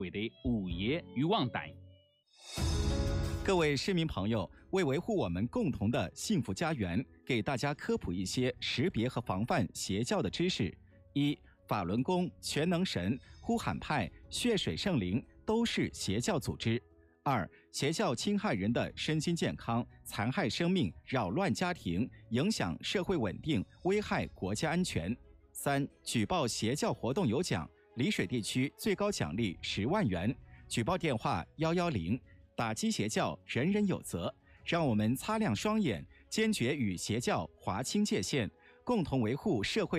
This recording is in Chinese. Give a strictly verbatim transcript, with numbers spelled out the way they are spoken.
为的无业与网贷。 各位市民朋友，为维护我们共同的幸福家园，给大家科普一些识别和防范邪教的知识。一、法轮功、全能神、呼喊派、血水圣灵都是邪教组织。二、邪教侵害人的身心健康，残害生命，扰乱家庭，影响社会稳定，危害国家安全。三、举报邪教活动有奖，丽水地区最高奖励十万元。举报电话幺幺零。打击邪教，人人有责。让我们擦亮双眼，坚决与邪教划清界限，共同维护社会